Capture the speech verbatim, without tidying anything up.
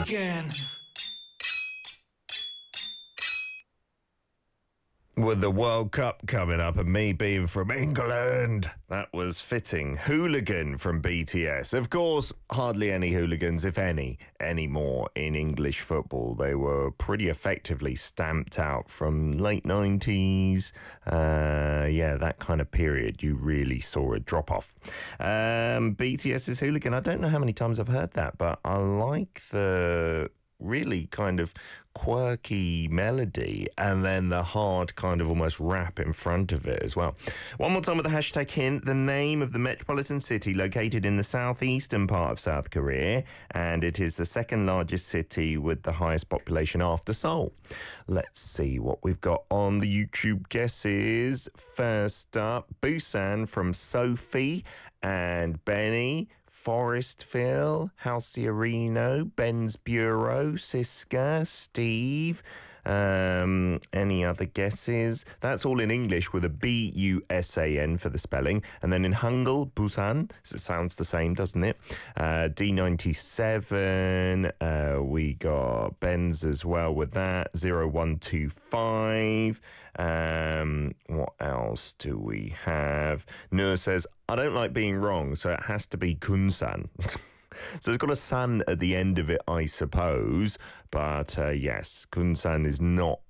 hooligan. With the World Cup coming up and me being from England, that was fitting. Hooligan from B T S. Of course, hardly any hooligans, if any, anymore in English football. They were pretty effectively stamped out from late nineties. Uh, yeah, that kind of period, you really saw a drop-off. Um, BTS's Hooligan, I don't know how many times I've heard that, but I like the really kind of quirky melody and then the hard kind of almost rap in front of it as well. One more time with the hashtag hint, the name of the metropolitan city located in the southeastern part of South Korea, and it is the second largest city with the highest population after Seoul. Let's see what we've got on the YouTube guesses. First up, Busan from Sophie and Benny. Forestville, Halcyon, Ben's Bureau, Siska, Steve. Um, any other guesses? That's all in English with a B U S A N for the spelling. And then in Hangul, Busan. So it sounds the same, doesn't it? Uh, D ninety-seven. Uh, we got Ben's as well with that. zero one two five. Um, what else do we have? Nur says, I don't like being wrong, so it has to be Kunsan. So it's got a san at the end of it, I suppose. But uh, yes, Kunsan is not